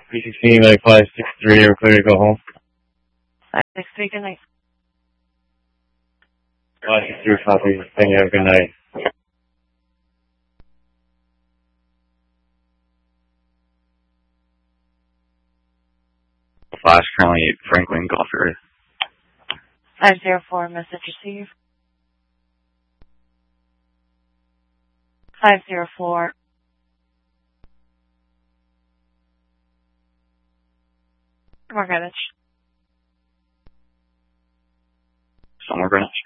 316, like 563, or clear to go home. 563, good night. 563, copy. Thank you, have a good night. Flash, currently Franklin Golf area. 504, message received. 504. More Greenwich. Somewhere Greenwich.